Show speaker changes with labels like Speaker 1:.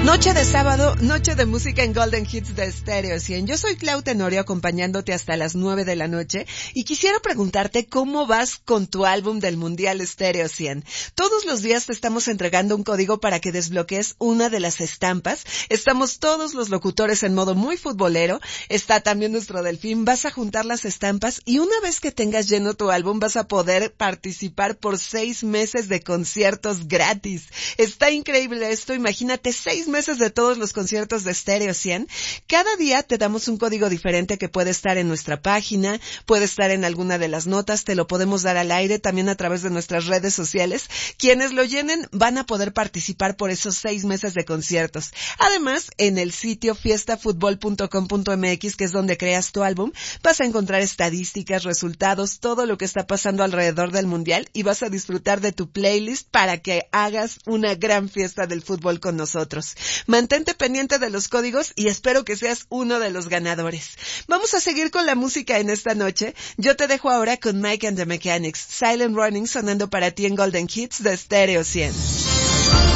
Speaker 1: Noche de sábado, noche de música en Golden Hits de Stereo 100. Yo soy Clau Tenorio acompañándote hasta las 9 de la noche y quisiera preguntarte cómo vas con tu álbum del Mundial Stereo 100. Todos los días te estamos entregando un código para que desbloquees una de las estampas. Estamos todos los locutores en modo muy futbolero. Está también nuestro Delfín. Vas a juntar las estampas y una vez que tengas lleno tu álbum vas a poder participar por 6 meses de conciertos gratis. Está increíble esto. Imagínate 6 meses de todos los conciertos de Stereo 100. Cada día te damos un código diferente que puede estar en nuestra página, puede estar en alguna de las notas, te lo podemos dar al aire, también a través de nuestras redes sociales. Quienes lo llenen van a poder participar por esos 6 meses de conciertos. Además, en el sitio fiestafutbol.com.mx, que es donde creas tu álbum, vas a encontrar estadísticas, resultados, todo lo que está pasando alrededor del Mundial y vas a disfrutar de tu playlist para que hagas una gran fiesta del fútbol con nosotros. Mantente pendiente de los códigos y espero que seas uno de los ganadores. Vamos a seguir con la música en esta noche. Yo te dejo ahora con Mike and the Mechanics, Silent Running sonando para ti en Golden Hits de Stereo 100.